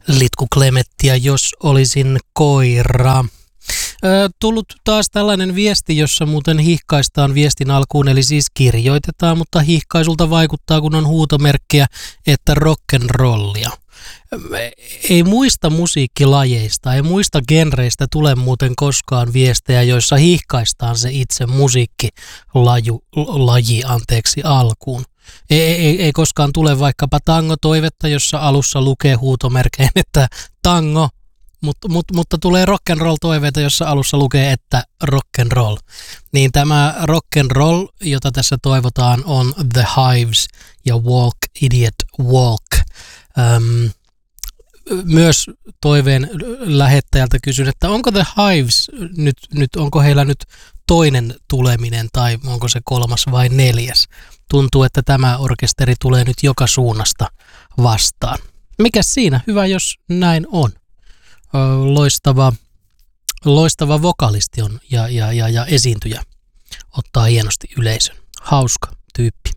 Litku Klemettiä, jos olisin koira. Tullut taas tällainen viesti, jossa muuten hihkaistaan viestin alkuun, eli siis kirjoitetaan, mutta hihkaisulta vaikuttaa, kun on huutomerkkiä, että rock'n'rollia. Ei muista musiikkilajeista, ei muista genreistä tule muuten koskaan viestejä, joissa hihkaistaan se itse musiikkilaji alkuun. Ei koskaan tule vaikkapa tango-toivetta, jossa alussa lukee huutomerkein, että tango, mutta tulee rock'n'roll-toiveita, jossa alussa lukee, että rock'n'roll. Niin tämä rock'n'roll, jota tässä toivotaan, on The Hives ja Walk Idiot Walk. Myös toiveen lähettäjältä kysyn, että onko The Hives nyt onko heillä nyt toinen tuleminen tai onko se 3. vai 4. Tuntuu, että tämä orkesteri tulee nyt joka suunnasta vastaan. Mikäs siinä? Hyvä, jos näin on. Loistava vokalisti on ja esiintyjä ottaa hienosti yleisön. Hauska tyyppi.